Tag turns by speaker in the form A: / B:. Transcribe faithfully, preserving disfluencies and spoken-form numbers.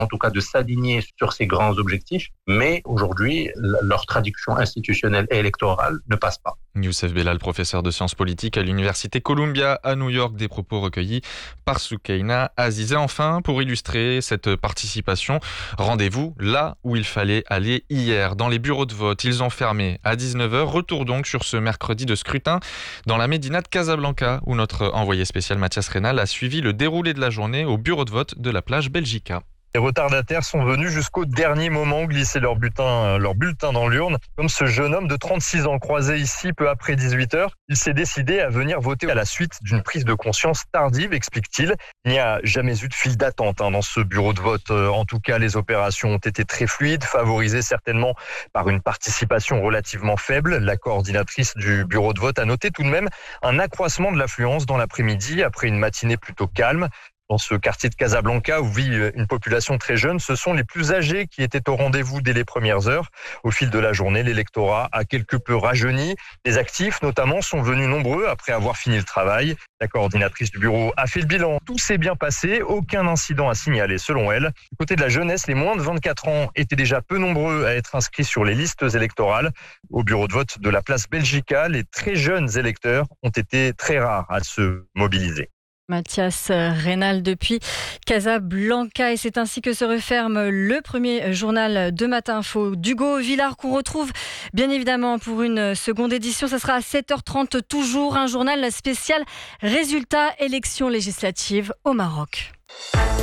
A: en tout cas de s'aligner sur ces grands objectifs, mais aujourd'hui, leur traduction institutionnelle et électorale ne passe pas.
B: Youssef Bellal, professeur de sciences politiques à l'université Columbia à New York, des propos recueillis par Soukaina Aziz. Et enfin, pour illustrer cette participation, rendez-vous là où il fallait aller hier, dans les bureaux de vote. Ils ont fermé à dix-neuf heures. Retour donc sur ce mercredi de scrutin dans la médina de Casablanca, où notre envoyé spécial Mathias Reynal a suivi le déroulé de la journée au bureau de vote de la plage Belgica.
C: Les retardataires sont venus jusqu'au dernier moment glisser leur bulletin, leur bulletin dans l'urne, comme ce jeune homme de trente-six ans croisé ici peu après dix-huit heures. Il s'est décidé à venir voter à la suite d'une prise de conscience tardive, explique-t-il. Il n'y a jamais eu de file d'attente hein, dans ce bureau de vote. En tout cas, les opérations ont été très fluides, favorisées certainement par une participation relativement faible. La coordinatrice du bureau de vote a noté tout de même un accroissement de l'affluence dans l'après-midi après une matinée plutôt calme. Dans ce quartier de Casablanca où vit une population très jeune, ce sont les plus âgés qui étaient au rendez-vous dès les premières heures. Au fil de la journée, l'électorat a quelque peu rajeuni. Les actifs, notamment, sont venus nombreux après avoir fini le travail. La coordinatrice du bureau a fait le bilan. Tout s'est bien passé, aucun incident à signaler selon elle. Du côté de la jeunesse, les moins de vingt-quatre ans étaient déjà peu nombreux à être inscrits sur les listes électorales. Au bureau de vote de la place Belgica, les très jeunes électeurs ont été très rares à se mobiliser.
D: Mathias Reynal depuis Casablanca. Et c'est ainsi que se referme le premier journal de Matin Info d'Hugo Villard, qu'on retrouve bien évidemment pour une seconde édition. Ça sera à sept heures trente, toujours un journal spécial résultats élections législatives au Maroc.